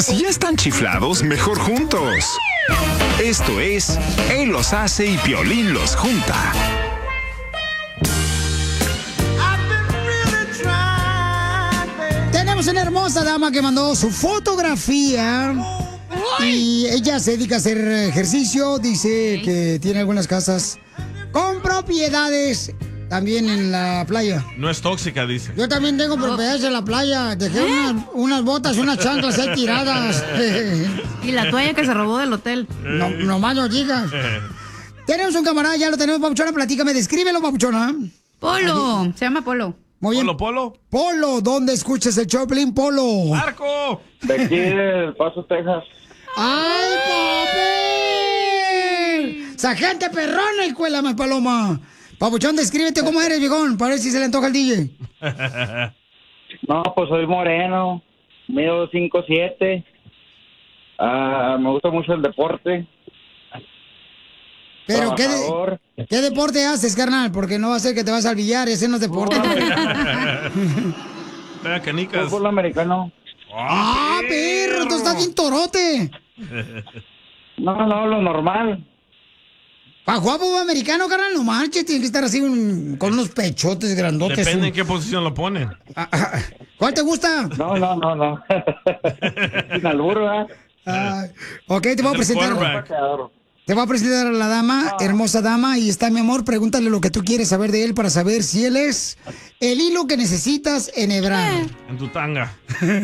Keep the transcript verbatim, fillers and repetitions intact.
Si ya están chiflados, mejor juntos. Esto es Él los hace y Piolín los junta. Tenemos una hermosa dama que mandó su fotografía. Y ella se dedica a hacer ejercicio. Dice que tiene algunas casas con propiedades también en la playa. No es tóxica, dice. Yo también tengo propiedades en la playa. Dejé unas, unas botas, unas chanclas ahí tiradas. Y la toalla que se robó del hotel. No, no más no digas. Tenemos un camarada, ya lo tenemos, Papuchona. Platícame, descríbelo, Papuchona. Polo. Aquí. Se llama Polo. Muy bien. Polo, Polo. Polo, ¿dónde escuchas el Choplin, Polo? ¡Marco! De aquí de Paso, Texas. ¡Ay, papi! ¡Sargente perrona, escuela, más paloma! Papuchón, descríbete cómo eres, viejón, para ver si se le antoja al D J. No, pues soy moreno, mido cinco siete. Uh, me gusta mucho el deporte. Pero, ¿qué, de, ¿qué deporte haces, carnal? Porque no va a ser que te vas al billar, ese no es deporte. Vea, canicas. Fútbol americano. ¡Ah, perro! ¡Tú estás bien torote! No, no, lo normal. ¿Para jugar fútbol americano, carnal? No manches, tiene que estar así un, con unos pechotes grandotes. Depende un... en qué posición lo ponen. ¿Cuál te gusta? No, no, no, no. Sin albur, ¿verdad? Ah, ok, te voy a presentar. Te voy a presentar a la dama, Ah. hermosa dama, y está mi amor. Pregúntale lo que tú quieres saber de él para saber si él es el hilo que necesitas enhebrar. En tu tanga.